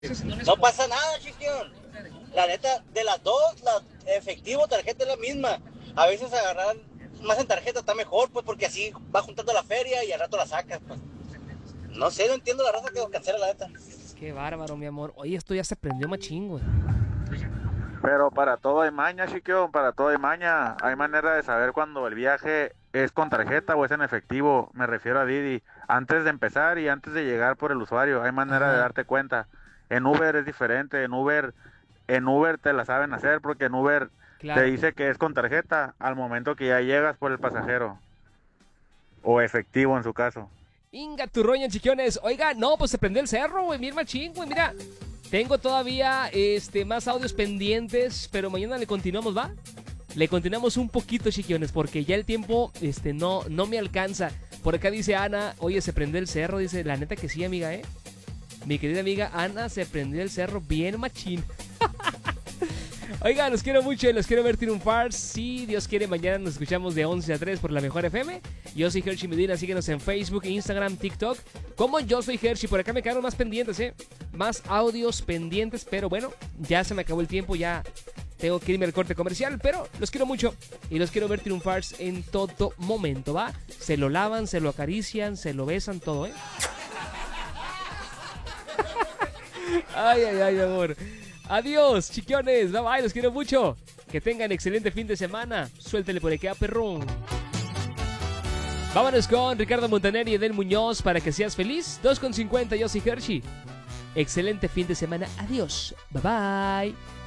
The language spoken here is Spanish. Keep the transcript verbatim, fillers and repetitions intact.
No pasa nada, chiquión. La neta, de las dos, la efectivo, tarjeta es la misma. A veces agarrar más en tarjeta está mejor, pues, porque así va juntando la feria y al rato la sacas, pues. No sé, no entiendo la raza que cancela, la neta. Qué bárbaro, mi amor. Oye, esto ya se prendió machín, güey. Pero para todo hay maña, chiqueo, para todo hay maña. Hay manera de saber cuando el viaje es con tarjeta o es en efectivo. Me refiero a Didi. Antes de empezar y antes de llegar por el usuario, hay manera Ajá. de darte cuenta. En Uber es diferente. En Uber, en Uber te la saben hacer porque en Uber te Claro. dice que es con tarjeta al momento que ya llegas por el pasajero. O efectivo en su caso. Inga tu roña, chiquiones. Oiga, no, pues se prendió el cerro, güey. Mira, machín, güey. Mira, tengo todavía este, más audios pendientes, pero mañana le continuamos, ¿va? Le continuamos un poquito, chiquiones, porque ya el tiempo este, no, no me alcanza. Por acá dice Ana, oye, se prendió el cerro. Dice, la neta que sí, amiga, ¿eh? Mi querida amiga Ana se prendió el cerro bien machín. Oiga, los quiero mucho y los quiero ver triunfar. Si Dios quiere, mañana nos escuchamos de once a tres por la Mejor F M. Yo soy Hershey Medina, síguenos en Facebook, Instagram, TikTok. Como Yo Soy Hershey, por acá me quedaron más pendientes, ¿eh? Más audios pendientes, pero bueno, ya se me acabó el tiempo, ya tengo que irme al corte comercial, pero los quiero mucho y los quiero ver triunfar en todo momento, ¿va? Se lo lavan, se lo acarician, se lo besan, todo, ¿eh? Ay, ay, ay, amor. Adiós, chiquiones. Bye bye, los quiero mucho. Que tengan excelente fin de semana. Suéltele por acá, perrón. Vámonos con Ricardo Montaner y Edel Muñoz para que seas feliz. dos con cincuenta, yo soy Hershey. Excelente fin de semana. Adiós. Bye bye.